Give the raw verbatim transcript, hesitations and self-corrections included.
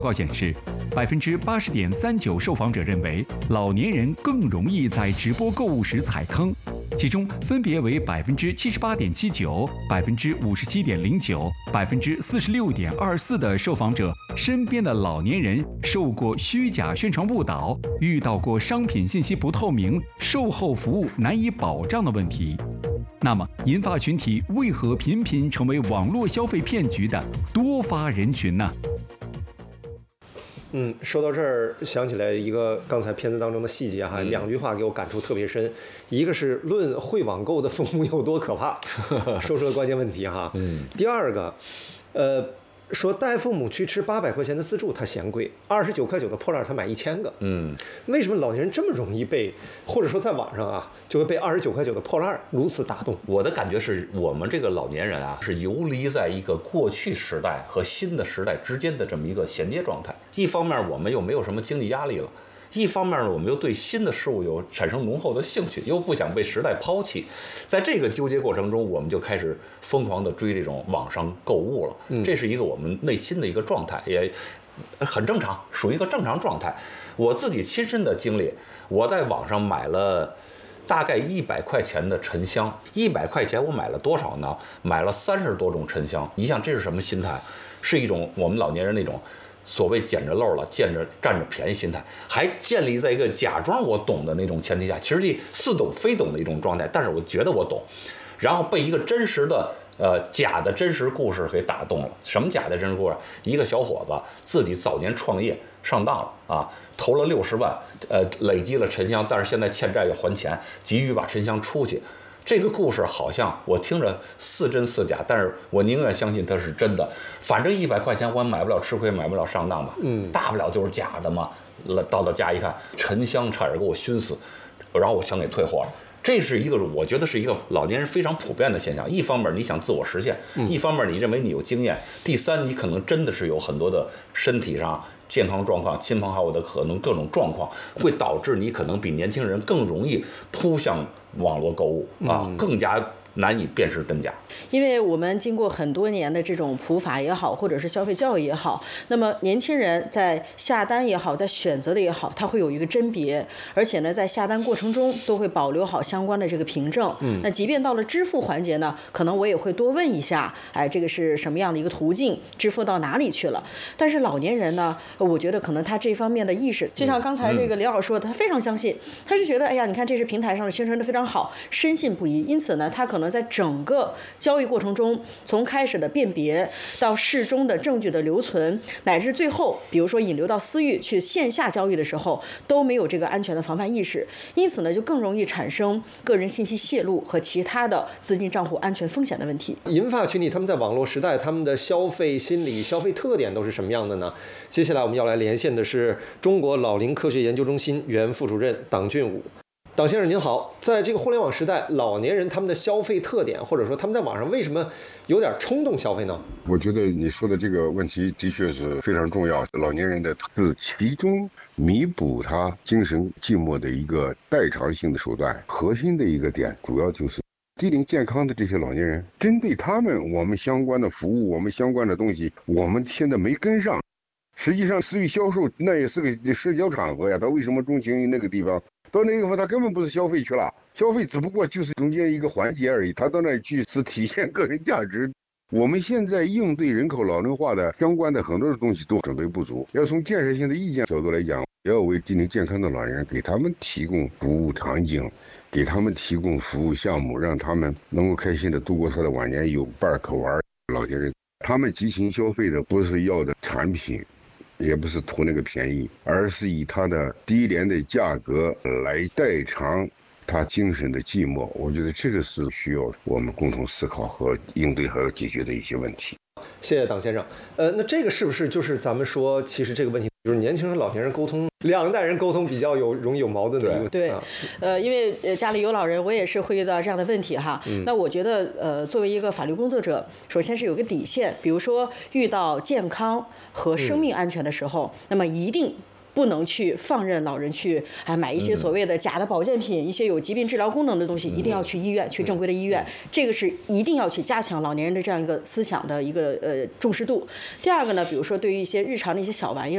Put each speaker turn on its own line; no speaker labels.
报告显示，百分之八十点三九受访者认为老年人更容易在直播购物时踩坑，其中分别为百分之七十八点七九、百分之五十七点零九、百分之四十六点二四的受访者身边的老年人受过虚假宣传误导，遇到过商品信息不透明、售后服务难以保障的问题。那么，银发群体为何频频成为网络消费骗局的多发人群呢？
嗯，说到这儿，想起来一个刚才片子当中的细节哈，嗯、两句话给我感触特别深。一个是论会网购的父母有多可怕，说出了关键问题哈。嗯。第二个，呃，说带父母去吃八百块钱的自助，他嫌贵；二十九块九的破烂，他买一千个。嗯。为什么老年人这么容易被，或者说在网上啊，就会被二十九块九的破烂如此打动？
我的感觉是我们这个老年人啊，是游离在一个过去时代和新的时代之间的这么一个衔接状态。一方面，我们又没有什么经济压力了；一方面呢，我们又对新的事物有产生浓厚的兴趣，又不想被时代抛弃。在这个纠结过程中，我们就开始疯狂地追这种网上购物了。嗯，这是一个我们内心的一个状态，也很正常，属于一个正常状态。我自己亲身的经历，我在网上买了大概一百块钱的沉香，一百块钱我买了多少呢？买了三十多种沉香。你想这是什么心态？是一种我们老年人那种所谓捡着漏了、见着占着便宜心态，还建立在一个假装我懂的那种前提下，其实这似懂非懂的一种状态。但是我觉得我懂，然后被一个真实的呃假的真实故事给打动了。什么假的真实故事？一个小伙子自己早年创业上当了啊，投了六十万，呃，累积了沉香，但是现在欠债要还钱，急于把沉香出去。这个故事好像我听着似真似假，但是我宁愿相信它是真的。反正一百块钱我买不了吃亏，买不了上当吧，嗯，大不了就是假的嘛。到到家一看，沉香差点给我熏死，然后我全给退货了。这是一个我觉得是一个老年人非常普遍的现象。一方面你想自我实现，一方面你认为你有经验，第三你可能真的是有很多的身体上健康状况、亲朋好友的可能各种状况，会导致你可能比年轻人更容易扑向网络购物啊，更加难以辨识真假。
因为我们经过很多年的这种普法也好，或者是消费教育也好，那么年轻人在下单也好，在选择的也好，他会有一个甄别，而且呢，在下单过程中都会保留好相关的这个凭证。嗯，那即便到了支付环节呢，可能我也会多问一下，哎，这个是什么样的一个途径，支付到哪里去了？但是老年人呢，我觉得可能他这方面的意识，就像刚才这个李老师说的，他非常相信，他就觉得，哎呀，你看这是平台上的宣传的非常好，深信不疑。因此呢，他可能在整个交易过程中，从开始的辨别到事中的证据的留存，乃至最后比如说引流到私域去线下交易的时候，都没有这个安全的防范意识，因此呢就更容易产生个人信息泄露和其他的资金账户安全风险的问题。
银发群体他们在网络时代，他们的消费心理、消费特点都是什么样的呢？接下来我们要来连线的是中国老龄科学研究中心原副主任党俊武。党先生您好，在这个互联网时代，老年人他们的消费特点，或者说他们在网上为什么有点冲动消费呢？
我觉得你说的这个问题的确是非常重要。老年人的是其中弥补他精神寂寞的一个代偿性的手段，核心的一个点主要就是低龄健康的这些老年人，针对他们我们相关的服务，我们相关的东西，我们现在没跟上。实际上私域销售那也是个社交场合呀，他为什么钟情于那个地方？到那个地方他根本不是消费去了，消费只不过就是中间一个环节而已，他到那里去是体现个人价值。我们现在应对人口老龄化的相关的很多的东西都准备不足，要从建设性的意见角度来讲，要为低龄健康的老人给他们提供服务场景，给他们提供服务项目，让他们能够开心的度过他的晚年，有伴可玩。老年人他们激情消费的不是要的产品，也不是图那个便宜，而是以它的低廉的价格来代偿他精神的寂寞。我觉得这个是需要我们共同思考和应对和解决的一些问题。
谢谢党先生。呃，那这个是不是就是咱们说，其实这个问题就是年轻人、老年人沟通，两代人沟通比较有容易有矛盾的一个问题。
对，呃，因为呃家里有老人，我也是会遇到这样的问题哈。嗯、那我觉得，呃，作为一个法律工作者，首先是有个底线，比如说遇到健康和生命安全的时候，嗯、那么一定不能去放任老人去啊买一些所谓的假的保健品，嗯、一些有疾病治疗功能的东西，一定要去医院，嗯、去正规的医院，嗯、这个是一定要去加强老年人的这样一个思想的一个呃重视度。第二个呢，比如说对于一些日常的一些小玩意儿。